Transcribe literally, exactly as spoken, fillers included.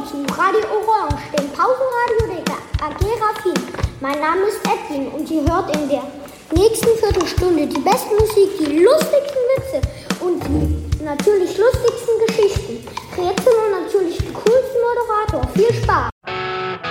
zu Radio Orange, dem Pausenradio der A G Raffin. Mein Name ist Edwin und ihr hört in der nächsten Viertelstunde die beste Musik, die lustigsten Witze und die natürlich lustigsten